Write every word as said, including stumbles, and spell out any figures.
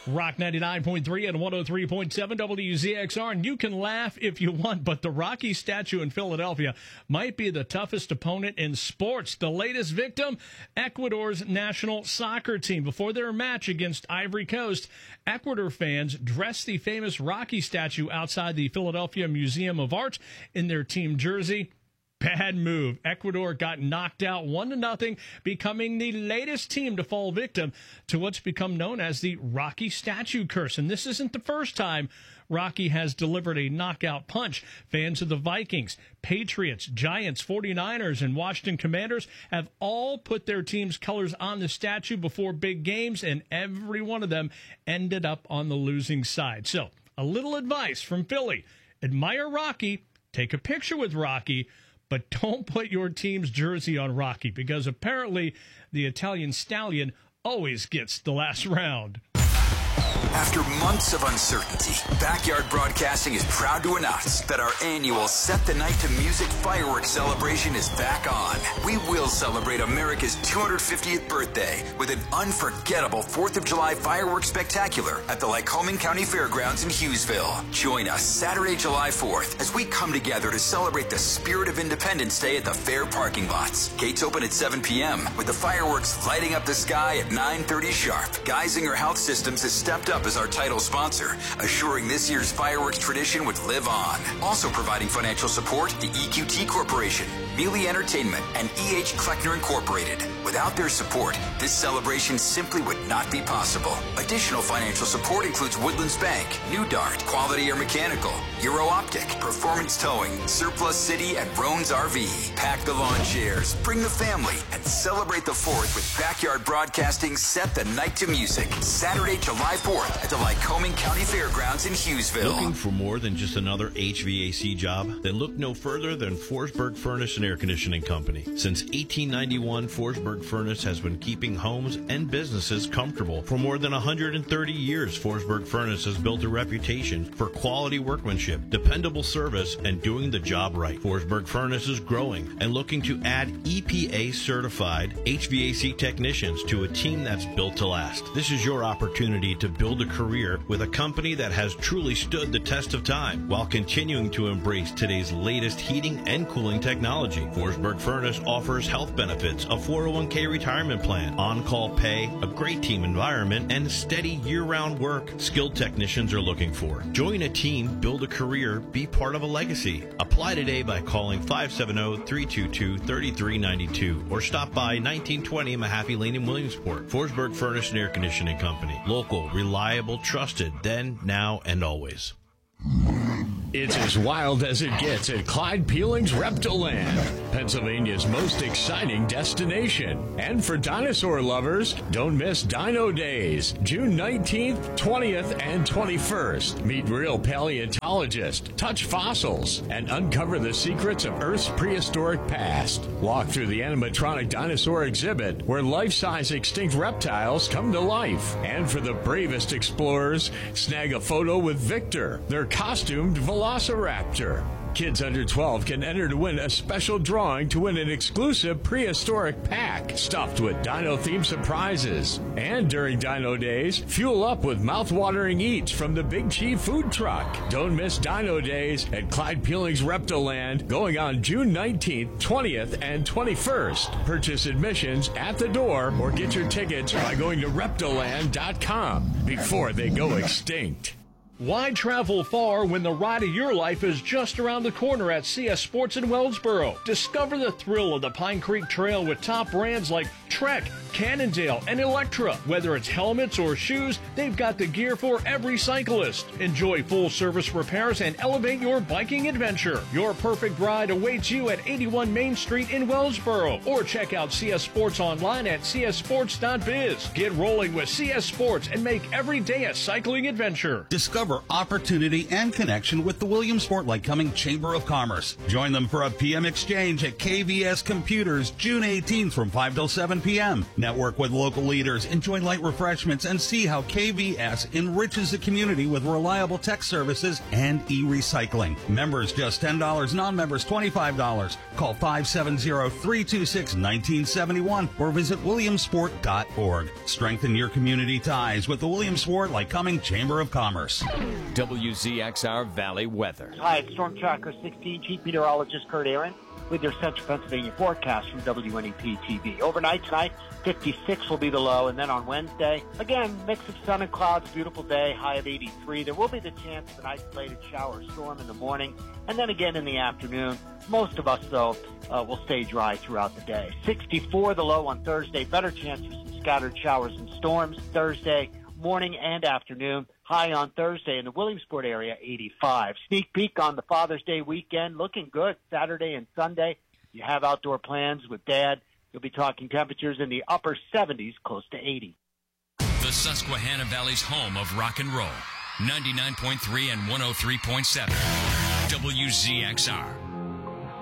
Rock ninety-nine point three and one oh three point seven W Z X R, and you can laugh if you want, but the Rocky statue in Philadelphia might be the toughest opponent in sports. The latest victim, Ecuador's national soccer team. Before their match against Ivory Coast, Ecuador fans dressed the famous Rocky statue outside the Philadelphia Museum of Art in their team jersey. Bad move. Ecuador got knocked out one to nothing, becoming the latest team to fall victim to what's become known as the Rocky statue curse. And this isn't the first time Rocky has delivered a knockout punch. Fans of the Vikings, Patriots, Giants, forty-niners, and Washington Commanders have all put their team's colors on the statue before big games, and every one of them ended up on the losing side. So, a little advice from Philly. Admire Rocky, take a picture with Rocky, but don't put your team's jersey on Rocky, because apparently the Italian stallion always gets the last round. After months of uncertainty, Backyard Broadcasting is proud to announce that our annual Set the Night to Music fireworks celebration is back on. We will celebrate America's two hundred fiftieth birthday with an unforgettable fourth of July fireworks spectacular at the Lycoming County Fairgrounds in Hughesville. Join us Saturday, July fourth, as we come together to celebrate the spirit of Independence Day at the fair parking lots. Gates open at seven p.m. with the fireworks lighting up the sky at nine thirty sharp. Geisinger Health Systems has stepped up as our title sponsor, assuring this year's fireworks tradition would live on. Also providing financial support, the E Q T Corporation, Mealy Entertainment, and E H Kleckner Incorporated. Without their support, this celebration simply would not be possible. Additional financial support includes Woodlands Bank, New Dart, Quality Air Mechanical, Euro Optic, Performance Towing, Surplus City, and Roan's R V. Pack the lawn chairs, bring the family, and celebrate the fourth with Backyard Broadcasting Set the Night to Music. Saturday, July fourth at the Lycoming County Fairgrounds in Hughesville. Looking for more than just another H V A C job? Then look no further than Forsberg Furnace and Air Conditioning Company. Since eighteen ninety-one, Forsberg Furnace has been keeping homes and businesses comfortable. For more than one hundred thirty years, Forsberg Furnace has built a reputation for quality workmanship, dependable service, and doing the job right. Forsberg Furnace is growing and looking to add E P A-certified H V A C technicians to a team that's built to last. This is your opportunity to build a career with a company that has truly stood the test of time while continuing to embrace today's latest heating and cooling technology. Forsberg Furnace offers health benefits, a four oh one k retirement plan, on-call pay, a great team environment, and steady year-round work skilled technicians are looking for. Join a team, build a career, be part of a legacy. Apply today by calling five seven zero, three two two, three three nine two or stop by nineteen twenty Mahaffey Lane in Williamsport. Forsberg Furnace and Air Conditioning Company. Local, reliable, trusted, then, now, and always. It's as wild as it gets at Clyde Peeling's Reptiland, Pennsylvania's most exciting destination. And for dinosaur lovers, don't miss Dino Days, June nineteenth, twentieth, and twenty-first. Meet real paleontologists, touch fossils, and uncover the secrets of Earth's prehistoric past. Walk through the animatronic dinosaur exhibit, where life-size extinct reptiles come to life. And for the bravest explorers, snag a photo with Victor, their costumed Velociraptor. Kids under twelve can enter to win a special drawing to win an exclusive prehistoric pack stuffed with dino-themed surprises. And during Dino Days, fuel up with mouth-watering eats from the Big Chief food truck. Don't miss Dino Days at Clyde Peeling's Reptiland, going on June nineteenth, twentieth, and twenty-first. Purchase admissions at the door or get your tickets by going to reptiland dot com before they go extinct. Why travel far when the ride of your life is just around the corner at C S Sports in Wellsboro? Discover the thrill of the Pine Creek Trail with top brands like Trek, Cannondale, and Electra. Whether it's helmets or shoes, they've got the gear for every cyclist. Enjoy full-service repairs and elevate your biking adventure. Your perfect ride awaits you at eighty-one Main Street in Wellsboro. Or check out C S Sports online at c s sports dot biz. Get rolling with C S Sports and make every day a cycling adventure. Discover opportunity and connection with the Williamsport Lycoming Chamber of Commerce. Join them for a P M exchange at K V S Computers June eighteenth from five till seven seven p.m. Network with local leaders, enjoy light refreshments, and see how K V S enriches the community with reliable tech services and e-recycling. Members just ten dollars, non-members twenty-five dollars. Call five seven zero, three two six, one nine seven one or visit williamsport dot org. Strengthen your community ties with the Williamsport Lycoming Chamber of Commerce. W Z X R Valley weather. Hi, it's Storm Tracker sixteen, Chief Meteorologist Kurt Aaron with your Central Pennsylvania forecast from W N E P T V. Overnight tonight, fifty-six will be the low, and then on Wednesday, again, mix of sun and clouds, beautiful day, high of eighty-three. There will be the chance of an isolated shower or storm in the morning, and then again in the afternoon. Most of us, though, uh, will stay dry throughout the day. sixty-four the low on Thursday, better chance of some scattered showers and storms Thursday morning and afternoon. High on Thursday in the Williamsport area, eighty-five. Sneak peek on the Father's Day weekend, looking good Saturday and Sunday. You have outdoor plans with Dad. You'll be talking temperatures in the upper seventies, close to eighty. The Susquehanna Valley's home of rock and roll. ninety-nine point three and one oh three point seven. W Z X R.